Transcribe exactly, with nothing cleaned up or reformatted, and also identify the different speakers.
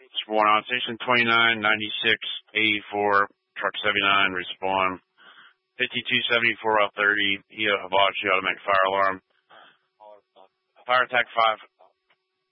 Speaker 1: Spawn on station twenty-nine, ninety-six, eighty-four, truck seventy-nine, respond. fifty-two seventy-four L thirty, E O Hibachi automatic fire alarm. Fire attack five